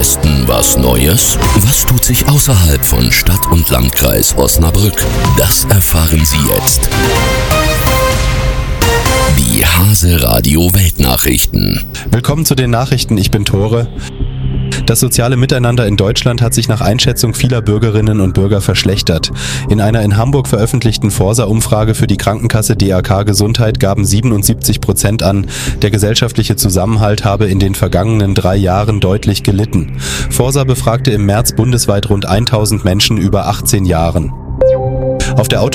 Osten was Neues? Was tut sich außerhalb von Stadt und Landkreis Osnabrück? Das erfahren Sie jetzt. Die Hase Radio Weltnachrichten. Willkommen zu den Nachrichten, ich bin Tore. Das soziale Miteinander in Deutschland hat sich nach Einschätzung vieler Bürgerinnen und Bürger verschlechtert. In einer in Hamburg veröffentlichten Forsa-Umfrage für die Krankenkasse DRK Gesundheit gaben 77% an, der gesellschaftliche Zusammenhalt habe in den vergangenen 3 Jahren deutlich gelitten. Forsa befragte im März bundesweit rund 1000 Menschen über 18 Jahren. Auf der